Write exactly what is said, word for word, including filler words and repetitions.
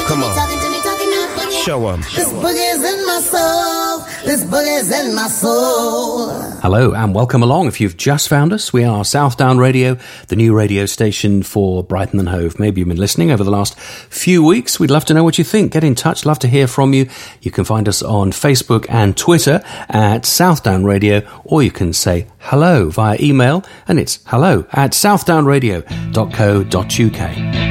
Come on. Show them. This boogie's in my soul. This boogie's in my soul. Hello and welcome along. If you've just found us, we are Southdown Radio, the new radio station for Brighton and Hove. Maybe you've been listening over the last few weeks. We'd love to know what you think. Get in touch. Love to hear from you. You can find us on Facebook and Twitter at Southdown Radio, or you can say hello via email, and it's hello at southdownradio dot co dot uk.